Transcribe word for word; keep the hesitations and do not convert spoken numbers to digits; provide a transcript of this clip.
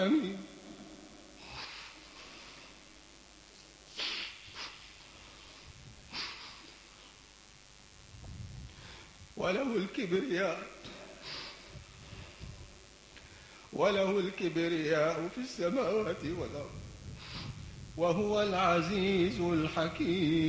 آمين. وله الكبرياء وله الكبرياء في السماوات والأرض وهو العزيز الحكيم.